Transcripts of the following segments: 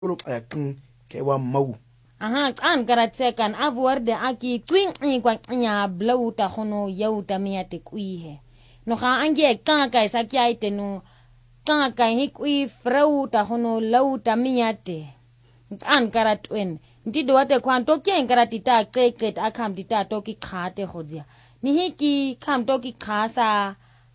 look akin kewa mau. Aha, an karatsekan avuarde aki twing kwa nya blauta hono yauta miate kuihe. No ha ange kaka isakia itenu kaka hikui frauta hono lauta miate. An karatwen. Ntido wate kwanto kien karatita keket akam tita toki kate hodzia. Ni hiki kam toki kasa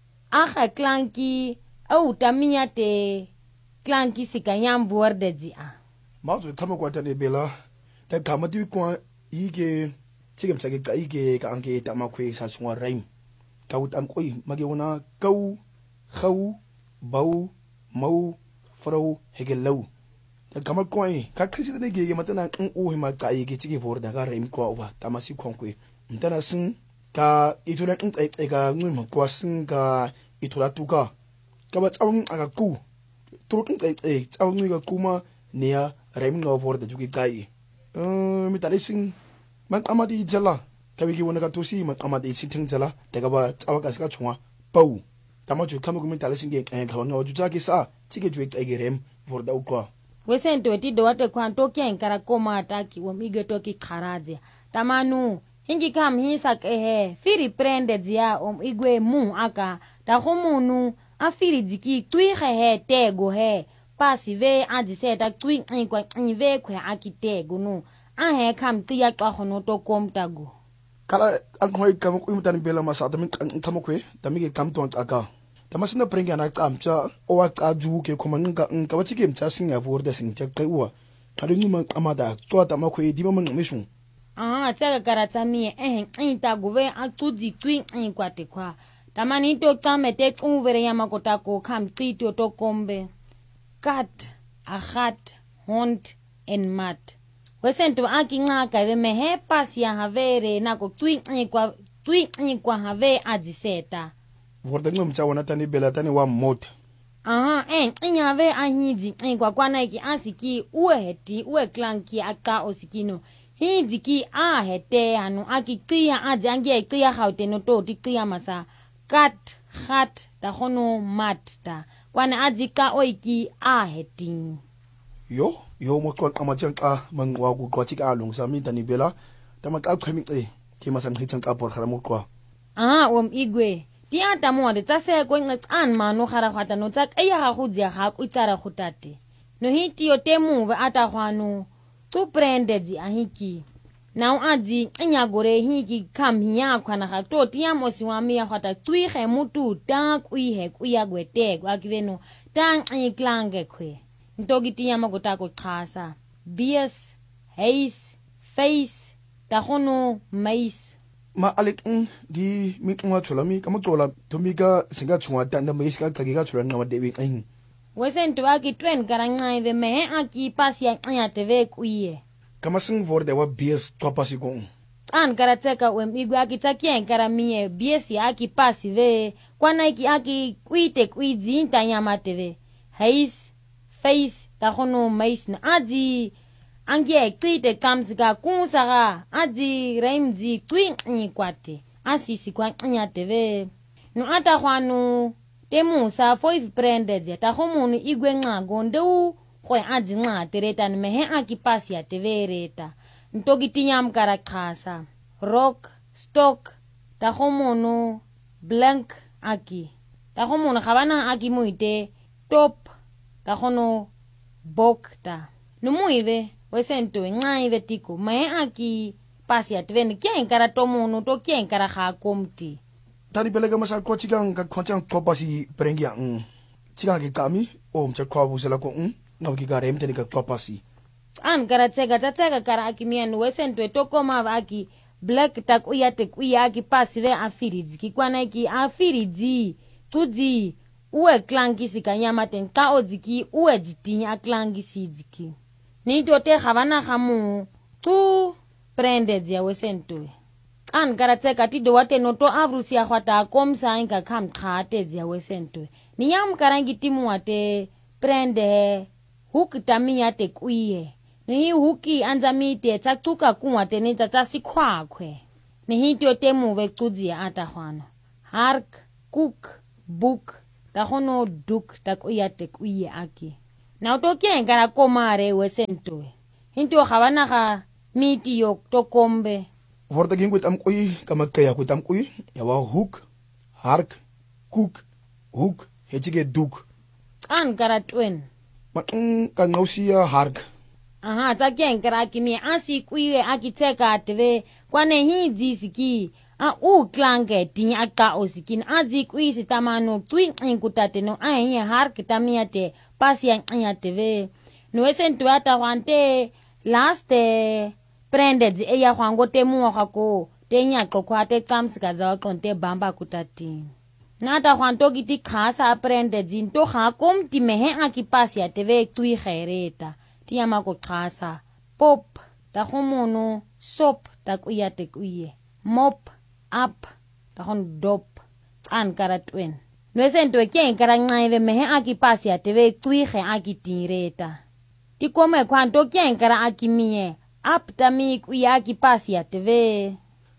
aha klanki au tamiate klanki sikanyam vuarde zia. Mazu kama kwa tane bela. Ta kama di kwa ige tigam sage ka ige ka ange tama kwe sa sungwa raim. Ka utam koi mage wana kau khau bau mau farau hegelau. Ta kama kwa ka krisi tane ge matana o hima ka ige tige vorda ka raim kwa uba tama si kwa kwe. Mtana sin ka itula ka ngum kwa sin ka itula tuka. Ka ba tsawon aga ku. Turun tsawon ga kuma ne ya raim nga vorda juki kai. Mitalising mat amadi jala kabigi wona ka tusi mat amadi siting jala daga ba tawaka ska chunga pau tamaju kama gumi talising ge ka wanga juja ki sa tige juik aigerem vorda ukwa Wesento etido wate kwanto kien kara koma ataki wamige toki karaje tamanu hingi kam hisa kehe firi prende zia igwe mu aka ta homunu afiri jiki tuihe he tego he pasi ve adise ta twi kwa ve kwa akitego no ahe kam tiya kwa hono to komtago kala an khoi kam ku mutan bela masa tamin kama kwe tamige kam to aka tamasina prenga na kamcha o wa kaju ke kuma nga ka wati ke mcha sin ya vorda sin cha kai uwa kali nyuma amada to tamakwe di mama ngmishu tsaka karatsamie itago ve atudzi twi kwa tekwa tamani to kamete tsuvere ya makotako kam tito to kombe kat ahat hond en mat wesento aki ngaka ve mehe pas ya havere nako twi kwa have adiseta vorda ngum cha wana tani bela tani wa mot nya ve ahidi kwa kwana iki asiki uwe klanki aka osikino hidi ki hete anu aki tia ajange tia hauteno to tia masa kat hat ta hono mat ta kwana ajika oiki heting yo mo ko amachang ka mangwa ku ko chika alung sami tani bela tamata khami ki masan khichang ka por khara mo ko igwe ti ata mo de tsase ko ngan mano khara khata no tsak eya ha go dia ha ku tsara khotate no hiti yo temu ba ata khwano tu prende di ahiki now aji nyagore hiki kam hiya khwana ga to ti amo siwami ya khata tui ge mutu ta kuihe kuya gwete kwa kiveno tang iklange kwe ntogiti ya magota ko khasa bias haze face ta hono mais ma alek di mitwa cholami kamotola tomiga singa chwa tanda mais ka kagiga chura ngama debi kain wesento aki twen karanga ive me aki pasia nya tv kuiye kama sing vorde wa bias topasi ko an karatseka wemigwa akitakia karamie biesi aki pasi ve kwana aki kuite kuidzi ntanyama tv haze face ta hono mais na aji angie kuite kamsga kunsaga aji raimzi twin kwate asisi kwa nya tv no ata kwanu temu sa foi prende ta homunu igwe ngago ndeu khoi aji nga tereta ni mehe aki pasi ya tv reta ntogitinyam karakhasa rock stock ta homunu blank aki ta homunu khabana aki muite top ta hono bokta numuive wesento ngaive tiko mehe aki pasi ya tv ni kien karatomunu to kien karakha komti tani belega masal ko chigang ka khonchang topasi prengya chigang ki kami mcha kwa busela ko ngawki garem tani ka topasi an karatsega kara akimian wesento tokoma vaki black tak uyate kuyaki pasi ve afirizi kikwana ki afirizi tudzi uwe klangi sikanyama ten ka odziki uwe jitinya klangi siziki ni dote khavana khamu tu prende dia wesento an karatseka tido wate noto avrusia khwata komsa inga kham khate dia wesento niyam karangi timu wate prende hukitamia te kuiye ni huki anzamite tsatuka kunwate ni tsatsikhwakhwe ni hityo temu vekudzi ata khwana hark cook book ta hono duk ta kuyate kuiye aki na utokieng kara komare wesentwe hinto khabana ga miti yo to kombe Wordt ik met amkoei, kan ik kaya met amkoei. Ja, wel hoek, hark, koek, hoek, het ik doek. an kara twen Maar kan nou zie je hark. aha tsakieng kara kimi asi kuiwe akiteka tve kwane hizi siki a u klange tinya ka osikin azi kui sitamano tui inkutate no ai har kitamiate pasia nya tv no wesentwe ata wante last prended e ya kwango temu khako tenya qokwate tsamsika za konte bamba kutati nata kwanto kiti khasa prended into khakom timehe akipasia tv tui khaireta tiama ko khasa pop ta khomono sop ta kuyate kuye mop up ta hon dop an karatwen nwesentwe kien karangaile mehe akipasia tv tui khe akitireta tikome kwanto kien kara akimie aptami kuyaki pasia tv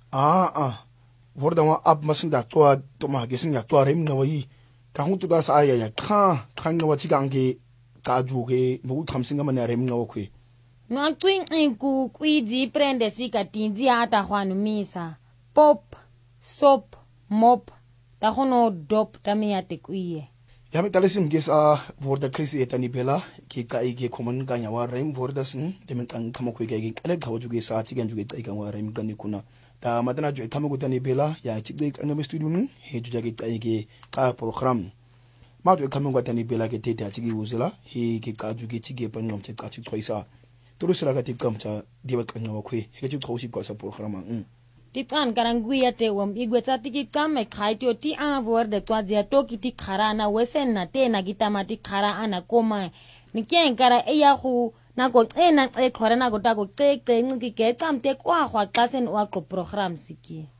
Wordt dan ab masin da toa to ma gesin ya toa rem na wai ka hu tu da sa ya kha na wa chi gang ge ka ju ge bu tham singa man rem na okwe no twin inku kwidzi prende sika tinzi ata hwanu misa pop sop mop ta hono dop tamia te kuie ja met alles im ges wordt da krisi etani bela ki ka ige komon ga nya wa rem wordt sin de men kan kamo kwe ge kale ka ju ge sa chi gan ju ge tai kan wa rem gan kuna da madana jo kamo go tani bela ya chi de kan studio nu he ju ge tai ge ka program ma jo kamo go tani bela ke te ta chi ge uzela he ke ka ju ge chi ge pan ngam che ka chi tsoisa turu sala ka ti kam cha de ba kan wa kwe he ju thosi ko sa program titan karanguia te wam igwetsa tiki kame khaitio ti a worde twazia toki ti kharana wesen na te na gitamati khara ana koma nikien kara eya khu na go ena e khorana go ta go te ngi ke tamte kwa khwa klasen wa ko program siki